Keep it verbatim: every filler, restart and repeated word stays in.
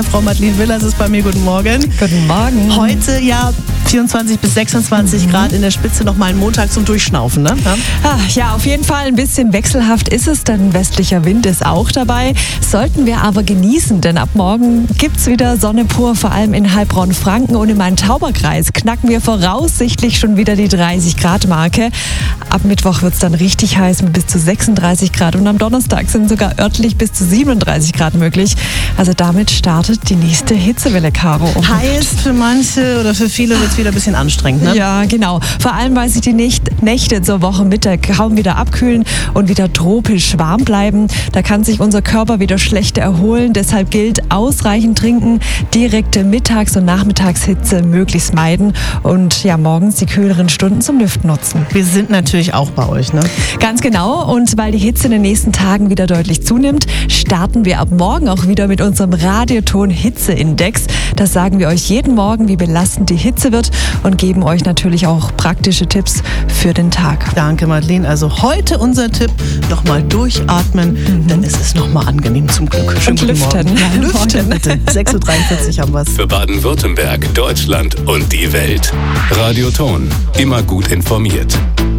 Frau Madeleine Willers ist bei mir. Guten Morgen. Guten Morgen. Heute ja vierundzwanzig bis sechsundzwanzig mhm. Grad in der Spitze, nochmal ein Montag zum Durchschnaufen, ne? Ja? Ach, ja, auf jeden Fall ein bisschen wechselhaft ist es, denn westlicher Wind ist auch dabei. Sollten wir aber genießen, denn ab morgen gibt's wieder Sonne pur, vor allem in Heilbronn-Franken und in Main-Tauber-Kreis knacken wir voraussichtlich schon wieder die dreißig Grad Marke. Ab Mittwoch wird's dann richtig heiß mit bis zu sechsunddreißig Grad und am Donnerstag sind sogar örtlich bis zu siebenunddreißig Grad möglich. Also damit startet die nächste Hitzewelle, Caro. Heißt für manche oder für viele wird es wieder ein bisschen anstrengend, ne? Ja, genau. Vor allem, weil sich die Nächte zur Wochenmitte kaum wieder abkühlen und wieder tropisch warm bleiben. Da kann sich unser Körper wieder schlecht erholen. Deshalb gilt, ausreichend trinken, direkte Mittags- und Nachmittagshitze möglichst meiden und ja, morgens die kühleren Stunden zum Lüften nutzen. Wir sind natürlich auch bei euch, ne? Ganz genau. Und weil die Hitze in den nächsten Tagen wieder deutlich zunimmt, starten wir ab morgen auch wieder mit unserem Radioton-Hitzeindex. Das sagen wir euch jeden Morgen, wie belastend die Hitze wird und geben euch natürlich auch praktische Tipps für den Tag. Danke, Madeleine. Also heute unser Tipp, nochmal durchatmen, mhm. dann ist es nochmal angenehm zum Glück. Schönen und lüften. Ja, lüften bitte. sechs Uhr dreiundvierzig haben wir es. Für Baden-Württemberg, Deutschland und die Welt. Radioton. Immer gut informiert.